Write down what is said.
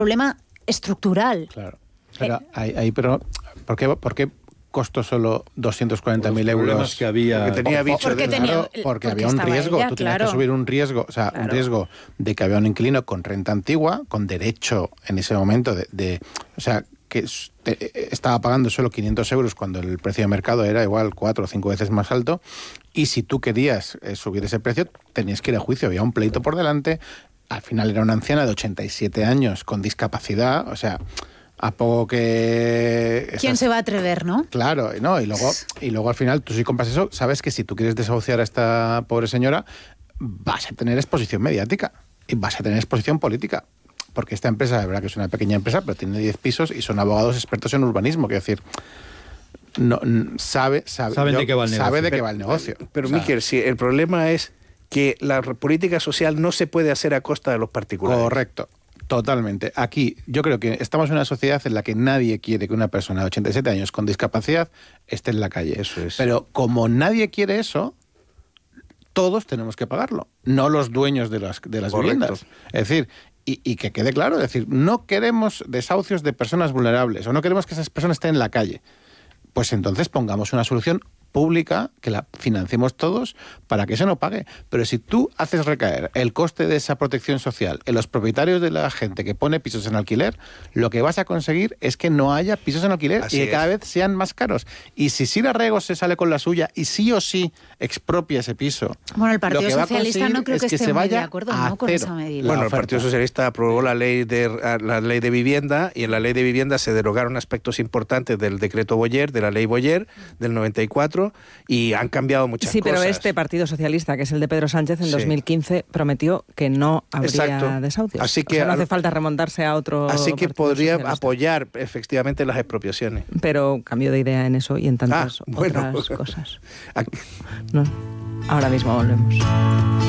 problema estructural. Claro. Pero ¿por qué costó solo 240.000 euros? Que había... Porque tenía bicho porque había un riesgo. Ella, tú tenías que subir un riesgo, un riesgo de que había un inquilino con renta antigua, con derecho en ese momento que estaba pagando solo 500 euros cuando el precio de mercado era igual 4 o 5 veces más alto, y si tú querías subir ese precio, tenías que ir a juicio, había un pleito por delante. Al final era una anciana de 87 años con discapacidad, a poco que... ¿Quién se va a atrever, no? Claro, ¿no? Y luego al final, tú si compras eso, sabes que si tú quieres desahuciar a esta pobre señora, vas a tener exposición mediática y vas a tener exposición política. Porque esta empresa, de verdad que es una pequeña empresa, pero tiene 10 pisos y son abogados expertos en urbanismo. Quiero decir, saben de qué va el negocio. Sabe de qué va el negocio. Pero Miquel, si el problema es que la política social no se puede hacer a costa de los particulares. Correcto. Totalmente. Aquí yo creo que estamos en una sociedad en la que nadie quiere que una persona de 87 años con discapacidad esté en la calle. Eso es. Pero como nadie quiere eso, todos tenemos que pagarlo, no los dueños de las viviendas. Es decir, y que quede claro, es decir, no queremos desahucios de personas vulnerables o no queremos que esas personas estén en la calle. Pues entonces pongamos una solución pública que la financiemos todos para que eso no pague. Pero si tú haces recaer el coste de esa protección social en los propietarios de la gente que pone pisos en alquiler, lo que vas a conseguir es que no haya pisos en alquiler y que cada vez sean más caros. Y si Sira Rego se sale con la suya y sí o sí expropia ese piso, bueno, el Partido lo que Socialista no creo que esté muy de acuerdo, ¿no?, con esa medida. Bueno, el Partido Socialista aprobó la ley de vivienda, y en la ley de vivienda se derogaron aspectos importantes del decreto Boyer, de la ley Boyer del 94, y han cambiado muchas cosas. Sí, pero este Partido Socialista, que es el de Pedro Sánchez, en 2015 prometió que no habría desahucios. Así que no hace falta remontarse a otro. Así que podría socialista apoyar efectivamente las expropiaciones. Pero cambió de idea en eso y en tantas otras cosas. No, ahora mismo volvemos.